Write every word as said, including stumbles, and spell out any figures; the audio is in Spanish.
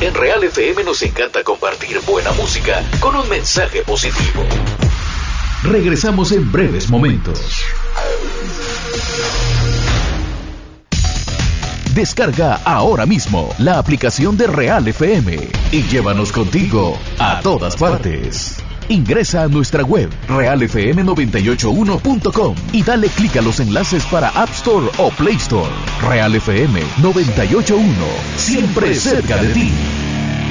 En Real F M nos encanta compartir buena música con un mensaje positivo. Regresamos en breves momentos. Descarga ahora mismo la aplicación de Real F M y llévanos contigo a todas partes. Ingresa a nuestra web real f m noventa y ocho uno punto com y dale clic a los enlaces para App Store o Play Store. Real F M noventa y ocho punto uno, siempre cerca de ti.